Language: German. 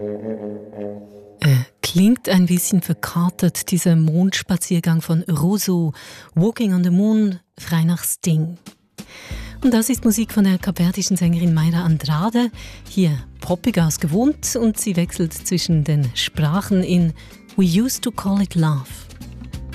Klingt ein bisschen verkatert, dieser Mondspaziergang von Rousseau, Walking on the Moon, frei nach Sting. Und das ist Musik von der kapverdischen Sängerin Mayra Andrade, hier poppig als gewohnt, und sie wechselt zwischen den Sprachen in We Used to Call It Love.